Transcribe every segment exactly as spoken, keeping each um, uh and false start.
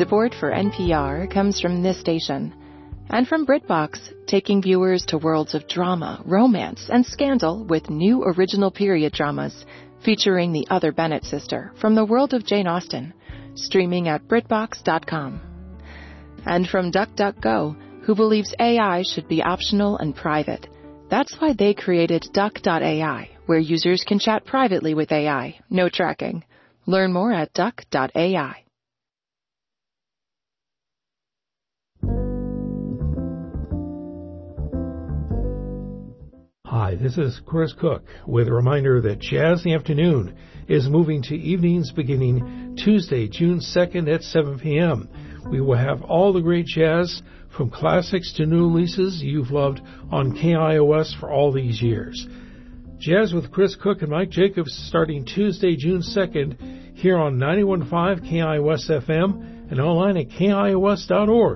Support for N P R comes from this station and from BritBox, taking viewers to worlds of drama, romance, and scandal with new original period dramas featuring the other Bennett sister from the world of Jane Austen, streaming at BritBox dot com. And from DuckDuckGo, who believes A I should be optional and private. That's why they created Duck dot A I, where users can chat privately with A I, no tracking. Learn more at Duck dot A I. Hi, this is Chris Cook with a reminder that Jazz in the Afternoon is moving to evenings beginning Tuesday, June second at seven p.m. We will have all the great jazz from classics to new releases you've loved on K I O S for all these years. Jazz with Chris Cook and Mike Jacobs starting Tuesday, June second here on ninety-one point five K I O S F M and online at K I O S dot org.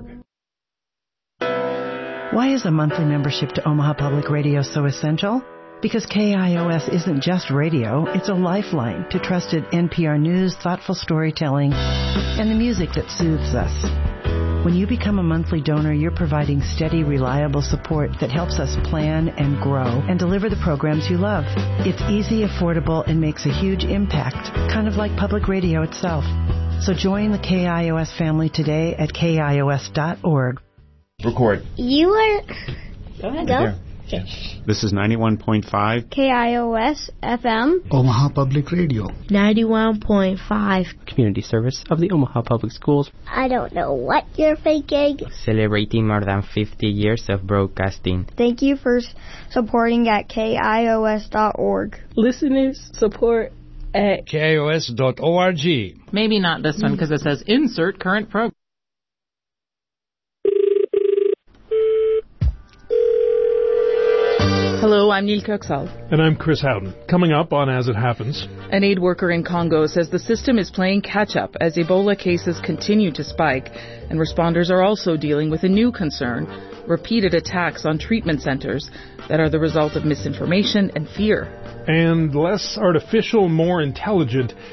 Why is a monthly membership to Omaha Public Radio so essential? Because K I O S isn't just radio, it's a lifeline to trusted N P R news, thoughtful storytelling, and the music that soothes us. When you become a monthly donor, you're providing steady, reliable support that helps us plan and grow and deliver the programs you love. It's easy, affordable, and makes a huge impact, kind of like public radio itself. So join the K I O S family today at K I O S dot org. Record. You are... Go ahead. Go. Okay. This is ninety-one point five K I O S F M. Omaha Public Radio. ninety-one point five. Community service of the Omaha Public Schools. I don't know what you're thinking. Celebrating more than fifty years of broadcasting. Thank you for supporting at K I O S dot org. Listeners support at K I O S dot org. Maybe not this one because it says insert current program. Hello, I'm Neil Kirksall. And I'm Chris Howden. Coming up on As It Happens. An aid worker in Congo says the system is playing catch-up as Ebola cases continue to spike, and responders are also dealing with a new concern, repeated attacks on treatment centers that are the result of misinformation and fear. And less artificial, more intelligent